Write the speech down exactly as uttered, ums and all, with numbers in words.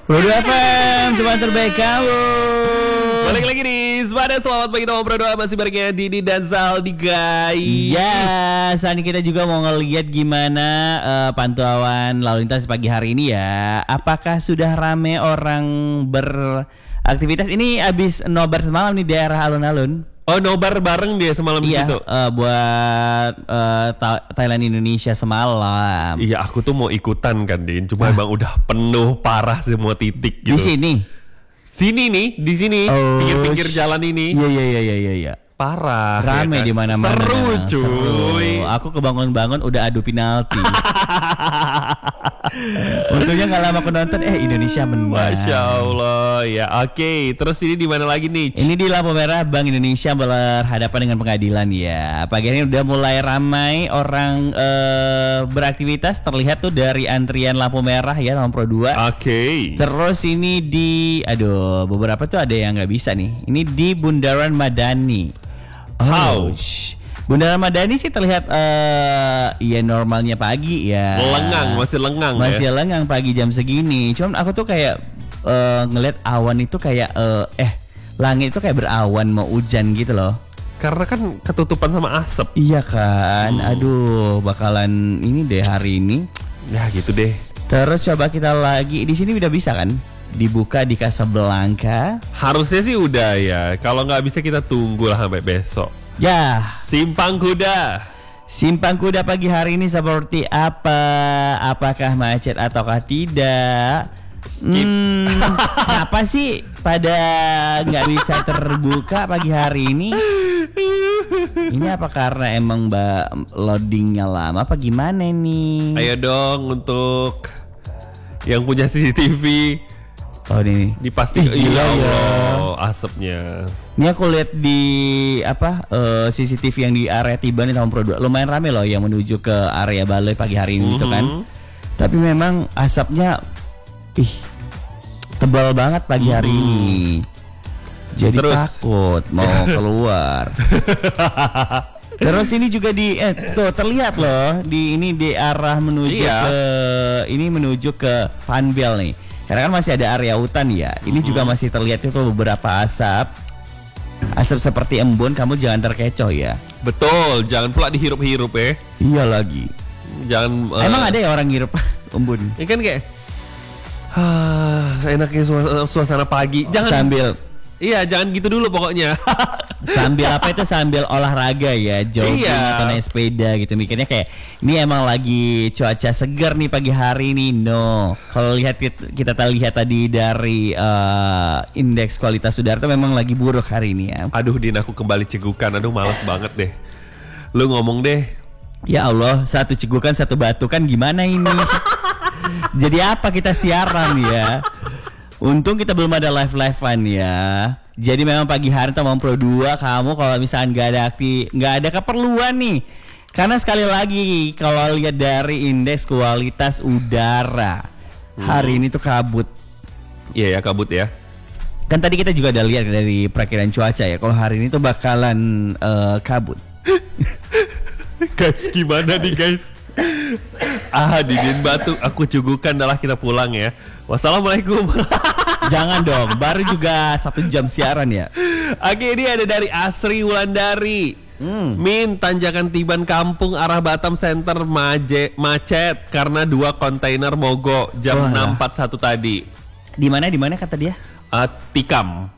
Prodo F M, teman terbaik kamu. Balik lagi nih, pada selamat pagi teman Prodo, masih barengnya Didi dan Zaldi guys. Ya, saat ini kita juga mau ngeliat gimana uh, pantauan lalu lintas pagi hari ini ya. Apakah sudah rame orang beraktivitas? Ini abis nobar semalam nih daerah alun-alun. Oh, nobar bareng dia semalam di Iya, situ. uh, buat uh, Tha- Thailand Indonesia semalam. Iya, aku tuh mau ikutan kan, Din. Cuma emang udah penuh parah semua titik gitu. Di sini. Sini nih, di sini, Oh, pinggir-pinggir jalan ini. Iya iya iya iya iya. Parah. Rame ya kan? di mana-mana. Seru, cuy. Seru. Aku kebangun-bangun udah adu penalti. Untungnya nggak lama aku nonton, eh Indonesia menang. Masya Allah. Ya, oke. Terus ini di mana lagi nih? Ini di lampu merah Bank Indonesia berhadapan dengan pengadilan ya. Pagi ini udah mulai ramai orang eh, beraktivitas, terlihat tuh dari antrian lampu merah ya, lampu dua. Oke. Terus ini di, aduh, beberapa tuh ada yang nggak bisa nih. Ini di Bundaran Madani. How? Ouch. Bundaran Madani sih terlihat uh, ya normalnya pagi ya. Lengang, masih lengang Masih ya. lengang pagi jam segini. Cuman aku tuh kayak uh, ngeliat awan itu kayak uh, eh langit itu kayak berawan mau hujan gitu loh. Karena kan ketutupan sama asap. Iya kan. Hmm. Aduh, bakalan ini deh hari ini. Ya gitu deh. Terus coba kita lagi di sini udah bisa kan? Dibuka di Casablanca. Harusnya sih udah ya. Kalau nggak bisa kita tunggu lah sampai besok. Ya, Simpang Kuda. Simpang Kuda pagi hari ini seperti apa? Apakah macet ataukah tidak? Hmm, kenapa sih pada nggak bisa terbuka pagi hari ini? Ini apa karena emang mbak loadingnya lama apa gimana nih? Ayo dong untuk yang punya C C T V Oh ini, dipastikan. Ih, gila Iya ya. Allah, asapnya. ini aku lihat di apa eh, C C T V yang di area Tiban di tahun Pro dua lumayan rame loh yang menuju ke area Balai pagi hari ini itu kan. Mhm. Tapi memang asapnya ih tebal banget pagi hari Mhm. ini. Jadi Terus? takut mau keluar. Terus ini juga di eh tuh terlihat loh di ini di arah menuju Iya. ke ini menuju ke Panbel nih. Karena kan masih ada area hutan ya. Ini juga masih terlihat itu beberapa asap. Asap seperti embun, kamu jangan terkecoh ya. Betul, jangan pula dihirup-hirup ya. Iya lagi. Jangan. eh, Emang ada ya orang ngirup embun Ini kan kayak ah, enaknya suasana, suasana pagi. Jangan. sambil Iya, jangan gitu dulu pokoknya. sambil apa itu sambil olahraga ya, jogging Iya. atau naik sepeda gitu. Mikirnya kayak ini emang lagi cuaca segar nih pagi hari ini. No, kalau lihat kita, kita tahu lihat tadi dari eh, indeks kualitas udara tuh memang lagi buruk hari ini ya. Aduh, Din, aku kembali cegukan. Aduh, malas banget deh. Lu ngomong deh. Ya Allah, satu cegukan satu batu kan gimana ini? Jadi apa kita siaran ya? Untung kita belum ada live-livean ya. Jadi memang pagi hari Tamam Pro dua kamu kalau misalnya nggak ada akti, nggak ada keperluan nih. Karena sekali lagi kalau lihat dari indeks kualitas udara hari ini tuh kabut. Iya ya, kabut ya. Kan tadi kita juga udah lihat dari perakiraan cuaca ya. Kalau hari ini tuh bakalan eh, kabut. Guys, gimana nih guys? Ah, Didin batuk. Aku cugukan adalah kita pulang ya. Wassalamualaikum. Jangan dong, baru juga satu jam siaran ya. Oke, ini ada dari Asri Wulandari. Hmm. Min, tanjakan Tiban Kampung arah Batam Center maje, macet karena dua kontainer mogok jam Wah. enam empat puluh satu tadi. Di mana di mana kata dia? Uh, tikam.